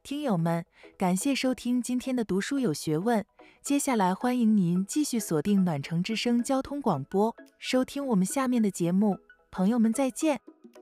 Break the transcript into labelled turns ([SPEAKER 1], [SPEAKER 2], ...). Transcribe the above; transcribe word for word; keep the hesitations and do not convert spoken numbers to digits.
[SPEAKER 1] 听友们，感谢收听今天的读书有学问。接下来欢迎您继续锁定暖城之声交通广播，收听我们下面的节目。朋友们再见。